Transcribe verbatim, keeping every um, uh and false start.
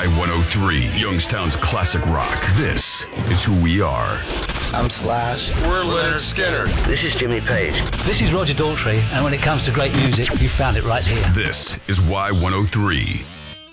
Y one oh three, Youngstown's classic rock. This is who we are. I'm Slash. We're Leonard Skinner. This is Jimmy Page. This is Roger Daltrey, and when it comes to great music, you found it right here. This is Y one oh three.